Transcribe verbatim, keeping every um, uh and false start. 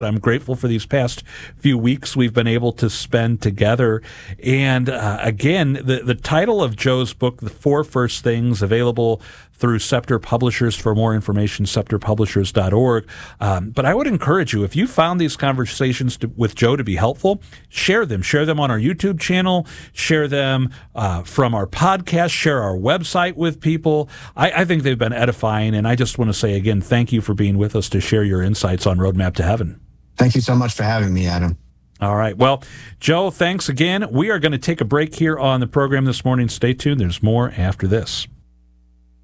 I'm grateful for these past few weeks we've been able to spend together. And uh, again, the, the title of Joe's book, The Four First Things, available through Scepter Publishers. For more information, scepter publishers dot org. Um, but I would encourage you, if you found these conversations to, with Joe to be helpful, share them. Share them on our YouTube channel. Share them uh, from our podcast. Share our website with people. I, I think they've been edifying, and I just want to say again, thank you for being with us to share your insights on Roadmap to Heaven. Thank you so much for having me, Adam. All right. Well, Joe, thanks again. We are going to take a break here on the program this morning. Stay tuned. There's more after this.